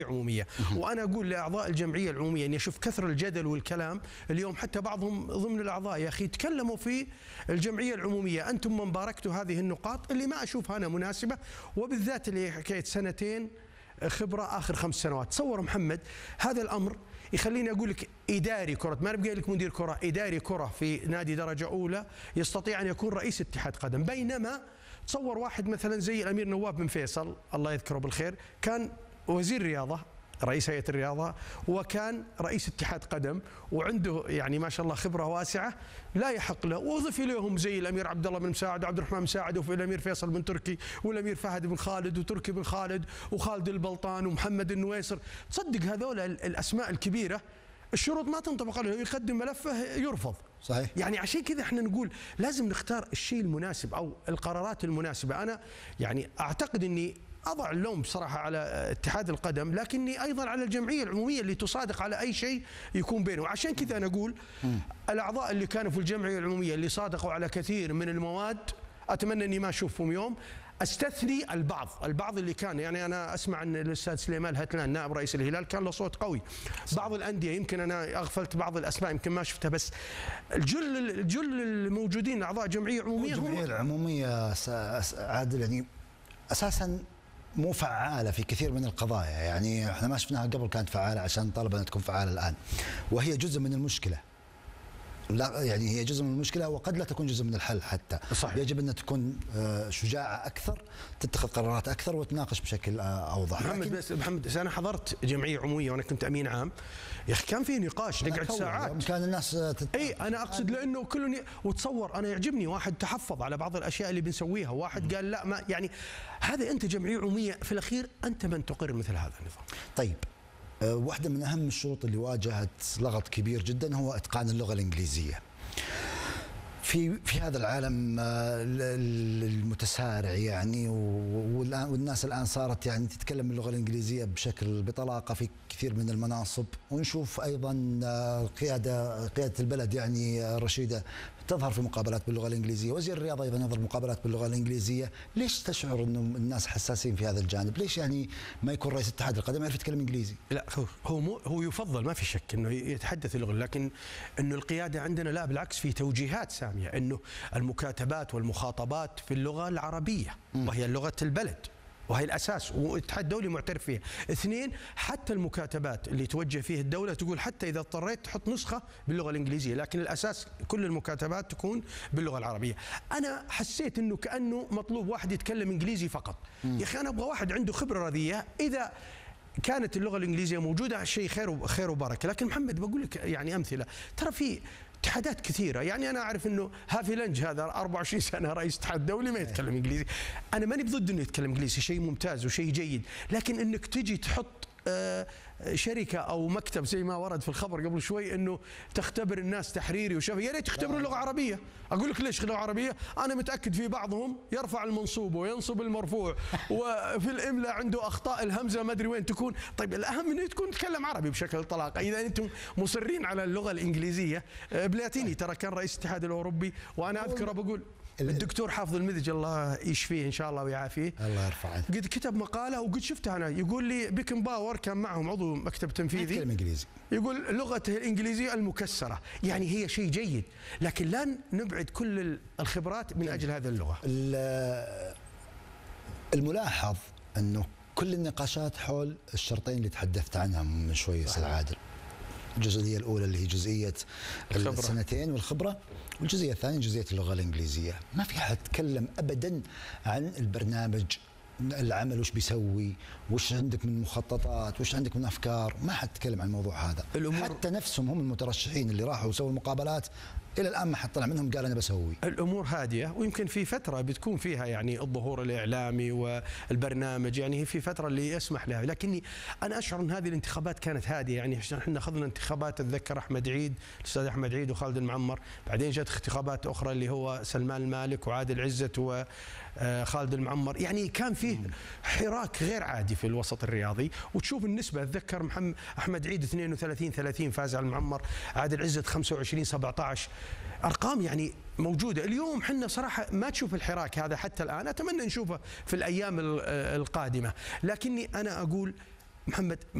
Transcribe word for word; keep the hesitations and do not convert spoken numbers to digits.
عمومية. وأنا أقول لأعضاء الجمعية العمومية أن يشوف كثر الجدل والكلام اليوم، حتى بعضهم ضمن الأعضاء يا أخي تكلموا في الجمعية العمومية، أنتم من باركتوا هذه النقاط اللي ما أشوفها أنا مناسبة، وبالذات اللي حكاية سنتين خبرة آخر خمس سنوات. تصور محمد هذا الأمر يخليني أقول لك إداري كرة، ما نبقى لك مدير كرة، إداري كرة في نادي درجة أولى يستطيع أن يكون رئيس اتحاد قدم، بينما تصور واحد مثلا زي الأمير نواف بن فيصل الله يذكره بالخير كان وزير رياضة، رئيس هيئة الرياضة، وكان رئيس اتحاد قدم، وعنده يعني ما شاء الله خبرة واسعة لا يحق له، وضف إليهم زي الأمير عبد الله بن مساعد وعبد الرحمن مساعد وفي الأمير فيصل بن تركي والأمير فهد بن خالد وتركي بن خالد وخالد البلطان ومحمد النويسر. تصدق هذول الأسماء الكبيرة الشروط ما تنطبق عليه، يقدم ملفه يرفض. صحيح. يعني عشان كذا احنا نقول لازم نختار الشيء المناسب او القرارات المناسبة. انا يعني اعتقد اني أضع اللوم بصراحة على اتحاد القدم، لكني أيضا على الجمعية العمومية اللي تصادق على أي شيء يكون بينه. وعشان كذا أنا أقول الأعضاء اللي كانوا في الجمعية العمومية اللي صادقوا على كثير من المواد أتمنى أني ما أشوفهم يوم. استثني البعض البعض اللي كان، يعني أنا أسمع أن الأستاذ سليمان الهتلان نائب رئيس الهلال كان له صوت قوي. بعض الأندية يمكن أنا أغفلت بعض الأسماء يمكن ما شفتها، بس الجل الجل الموجودين أعضاء جمعية عمومية الجمعية العمومية عادل يعني أساساً مو فعالة في كثير من القضايا، يعني احنا ما شفناها قبل كانت فعالة عشان طلب أن تكون فعالة الآن، وهي جزء من المشكلة. لا يعني هي جزء من المشكلة وقد لا تكون جزء من الحل حتى. صحيح. يجب أن تكون شجاعة أكثر، تتخذ قرارات أكثر وتناقش بشكل أوضح. محمد بس محمد أنا حضرت جمعية عمومية وأنا كنت أمين عام، يا أخي كان في نقاش نقعد ساعات. كان الناس تت... اي انا اقصد لانه كلهم ي... وتصور انا يعجبني واحد تحفظ على بعض الاشياء اللي بنسويها، وواحد قال لا ما يعني هذا انت جمعيه عموميه في الاخير انت من تقر مثل هذا النظام. طيب أه واحده من اهم الشروط اللي واجهت لغط كبير جدا هو اتقان اللغه الانجليزيه. في في هذا العالم المتسارع يعني، والناس الان صارت يعني تتكلم اللغه الانجليزيه بشكل بطلاقه في كثير من المناصب، ونشوف ايضا قياده قياده البلد يعني رشيده تظهر في مقابلات باللغه الانجليزيه، وزير الرياضه ايضا يظهر مقابلات باللغه الانجليزيه. ليش تشعر انه الناس حساسين في هذا الجانب؟ ليش يعني ما يكون رئيس اتحاد القدم يعرف يتكلم انجليزي؟ لا هو هو مو هو يفضل ما في شك انه يتحدث اللغه، لكن انه القياده عندنا لا بالعكس في توجيهات ساميه انه المكاتبات والمخاطبات في اللغه العربيه وهي لغه البلد وهي الأساس والاتحاد الدولي معترف فيها. اثنين، حتى المكاتبات اللي توجه فيه الدولة تقول حتى إذا اضطريت تحط نسخة باللغة الإنجليزية، لكن الأساس كل المكاتبات تكون باللغة العربية. أنا حسيت أنه كأنه مطلوب واحد يتكلم إنجليزي فقط. يا أخي أنا أبغى واحد عنده خبرة رذية، إذا كانت اللغة الإنجليزية موجودة شيء خير خير وبركة. لكن محمد بقول لك يعني أمثلة، ترى في اتحادات كثيرة، يعني أنا أعرف أنه هافي لنج هذا أربعة وعشرين سنة رئيس اتحاد دولي ما يتكلم إنجليزي. أنا ماني بضد أنه يتكلم إنجليزي، شيء ممتاز وشيء جيد، لكن أنك تجي تحط آه شركة أو مكتب زي ما ورد في الخبر قبل شوي أنه تختبر الناس تحريري وشفهي، يا ريت تختبروا لغة عربية. أقول لك ليش لغة عربية؟ أنا متأكد في بعضهم يرفع المنصوب وينصب المرفوع وفي الإملاء عنده أخطاء الهمزة ما أدري وين تكون. طيب الأهم أنه تكون تتكلم عربي بشكل طلاق. إذا أنتم مصرين على اللغة الإنجليزية، بلاتيني ترى كان رئيس الاتحاد الأوروبي، وأنا أذكر بقول الدكتور حافظ المدج الله يشفيه ان شاء الله ويعافيه، الله يرفع عنه، قد كتب مقاله وقد شفتها انا، يقول لي بيكن باور كان معهم عضو مكتب تنفيذي يتكلم انجليزي، يقول لغته الانجليزيه المكسره، يعني هي شيء جيد، لكن لا نبعد كل الخبرات من اجل هذه اللغه. الملاحظ انه كل النقاشات حول الشرطين اللي تحدثت عنهم من شوي استاذ عادل، الجزئيه الاولى اللي هي جزئيه الخبرة. السنتين والخبره، والجزئيه الثانيه جزئيه اللغه الانجليزيه. ما في حد تكلم ابدا عن البرنامج العمل، وش بيسوي، وش عندك من مخططات، وش عندك من افكار. ما حد تكلم عن الموضوع هذا. حتى نفسهم هم المترشحين اللي راحوا وسووا المقابلات الى الان ما حد طلع منهم قال انا بسوي. الامور هاديه، ويمكن في فتره بتكون فيها يعني الظهور الاعلامي والبرنامج، يعني هي في فتره اللي يسمح لها، لكني انا اشعر ان هذه الانتخابات كانت هاديه. يعني احنا اخذنا انتخابات، اتذكر احمد عيد، الاستاذ احمد عيد وخالد المعمر، بعدين جت انتخابات اخرى اللي هو سلمان المالك وعادل عزت وخالد المعمر، يعني كان فيه حراك غير عادي في الوسط الرياضي. وتشوف النسبه، اتذكر محمد احمد عيد اثنين وثلاثين ثلاثين فاز على المعمر، عادل عزت خمسة وعشرين سبعة عشر، ارقام يعني موجوده. اليوم حنا صراحه ما تشوف الحراك هذا حتى الان، اتمنى نشوفه في الايام القادمه. لكني انا اقول محمد